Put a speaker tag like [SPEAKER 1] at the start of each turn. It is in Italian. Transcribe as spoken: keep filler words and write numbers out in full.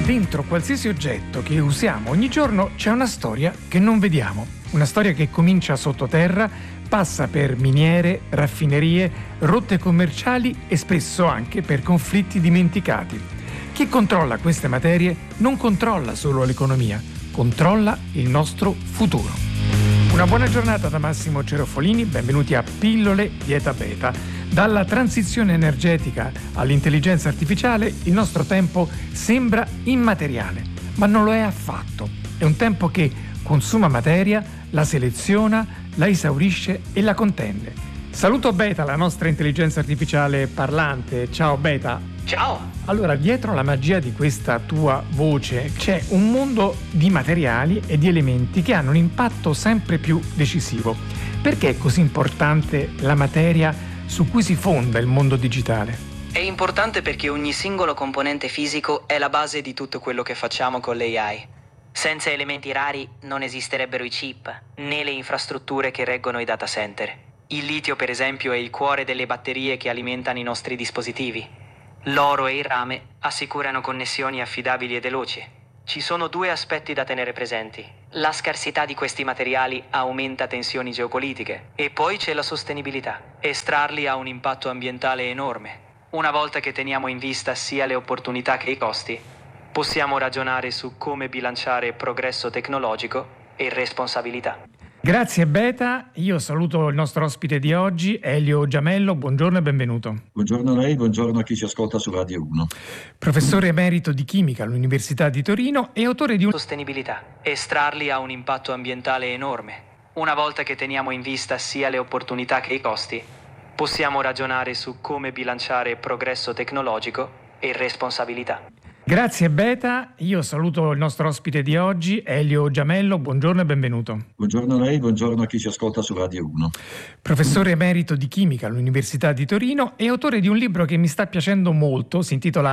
[SPEAKER 1] Dentro qualsiasi oggetto che usiamo ogni giorno c'è una storia che non vediamo. Una storia che comincia sottoterra, passa per miniere, raffinerie, rotte commerciali e spesso anche per conflitti dimenticati. Chi controlla queste materie non controlla solo l'economia, controlla il nostro futuro. Una buona giornata da Massimo Cerofolini, benvenuti a Pillole di Eta Beta. Dalla transizione energetica all'intelligenza artificiale il nostro tempo sembra immateriale, ma non lo è affatto. È un tempo che consuma materia, la seleziona, la esaurisce e la contende. Saluto Beta, la nostra intelligenza artificiale parlante. Ciao Beta.
[SPEAKER 2] Ciao.
[SPEAKER 1] Allora, dietro la magia di questa tua voce c'è un mondo di materiali e di elementi che hanno un impatto sempre più decisivo. Perché è così importante la materia su cui si fonda il mondo digitale?
[SPEAKER 2] È importante perché ogni singolo componente fisico è la base di tutto quello che facciamo con l'A I. Senza elementi rari non esisterebbero i chip, né le infrastrutture che reggono i data center. Il litio, per esempio, è il cuore delle batterie che alimentano i nostri dispositivi. L'oro e il rame assicurano connessioni affidabili e veloci. Ci sono due aspetti da tenere presenti. La scarsità di questi materiali aumenta tensioni geopolitiche e poi c'è la sostenibilità. Estrarli ha un impatto ambientale enorme. Una volta che teniamo in vista sia le opportunità che i costi, possiamo ragionare su come bilanciare progresso tecnologico e responsabilità.
[SPEAKER 1] Grazie Beta, io saluto il nostro ospite di oggi, Elio Giamello, buongiorno e benvenuto.
[SPEAKER 3] Buongiorno a lei, buongiorno a chi ci ascolta su Radio uno.
[SPEAKER 1] Professore emerito di chimica all'Università di Torino e autore di un...
[SPEAKER 2] Sostenibilità. Estrarli ha un impatto ambientale enorme. Una volta che teniamo in vista sia le opportunità che i costi, possiamo ragionare su come bilanciare progresso tecnologico e responsabilità.
[SPEAKER 1] Grazie Beta, io saluto il nostro ospite di oggi, Elio Giamello, buongiorno e benvenuto.
[SPEAKER 3] Buongiorno a lei, buongiorno a chi ci ascolta su Radio uno.
[SPEAKER 1] Professore emerito di chimica all'Università di Torino e autore di un libro che mi sta piacendo molto, si intitola